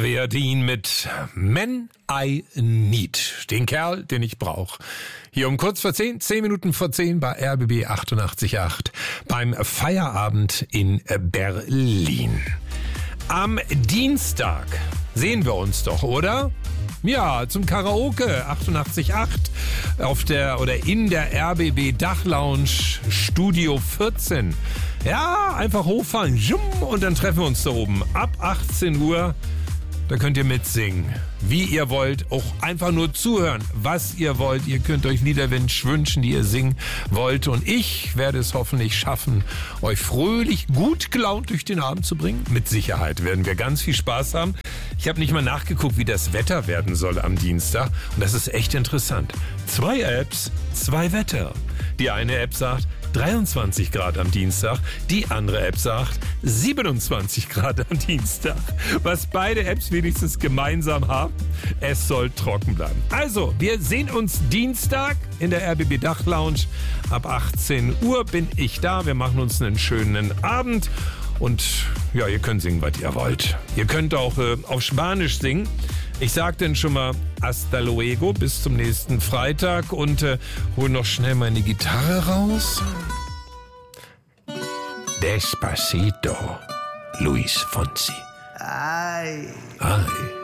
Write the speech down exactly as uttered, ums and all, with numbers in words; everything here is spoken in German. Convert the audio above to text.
R D mit Man I Need. Den Kerl, den ich brauche. Hier um kurz vor zehn, zehn Minuten vor zehn bei R B B achtundachtzig Komma acht beim Feierabend in Berlin. Am Dienstag sehen wir uns doch, oder? Ja, zum Karaoke achtundachtzig Komma acht auf der oder in der R B B Dachlounge Studio vierzehn. Ja, einfach hochfahren und dann treffen wir uns da oben ab achtzehn Uhr. Da könnt ihr mitsingen, wie ihr wollt, auch einfach nur zuhören, was ihr wollt. Ihr könnt euch Lieder wünschen, die ihr singen wollt. Und ich werde es hoffentlich schaffen, euch fröhlich, gut gelaunt durch den Abend zu bringen. Mit Sicherheit werden wir ganz viel Spaß haben. Ich habe nicht mal nachgeguckt, wie das Wetter werden soll am Dienstag. Und das ist echt interessant. Zwei Apps, zwei Wetter. Die eine App sagt dreiundzwanzig Grad am Dienstag, die andere App sagt siebenundzwanzig Grad am Dienstag. Was beide Apps wenigstens gemeinsam haben, es soll trocken bleiben. Also, wir sehen uns Dienstag in der R B B Dachlounge. Ab achtzehn Uhr bin ich da. Wir machen uns einen schönen Abend. Und ja, ihr könnt singen, was ihr wollt. Ihr könnt auch äh, auf Spanisch singen. Ich sag dann schon mal hasta luego, bis zum nächsten Freitag und äh, hol noch schnell meine Gitarre raus. Despacito, Luis Fonsi. Ay. Ay.